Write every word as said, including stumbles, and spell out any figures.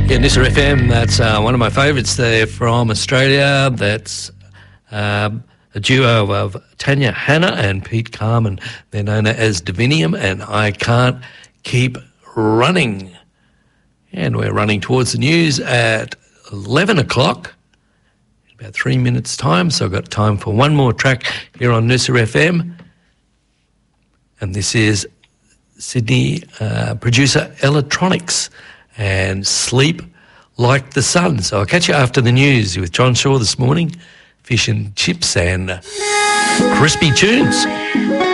Yeah, Nissa F M, that's uh, one of my favourites there from Australia. That's um, a duo of Tanya Hanna and Pete Carmen. They're known as Divinium, and I Can't Keep Running. And we're running towards the news at eleven o'clock, in about three minutes' time. So I've got time for one more track here on Nissa F M. And this is Sydney uh, producer Electronics and Sleep Like the Sun. So I'll catch you after the news with John Shaw this morning. Fish and chips and crispy tunes.